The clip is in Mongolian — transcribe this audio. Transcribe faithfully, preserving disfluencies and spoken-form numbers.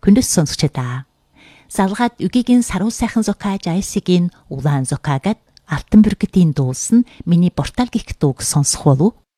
Хүндэс сонсогчдаа. Салгаад үгигийн саруу сайхан зохиож айсигийн улаан зохиагад алтан бүргэдийн дуулсан миний бортал гих дууг сонсох болов.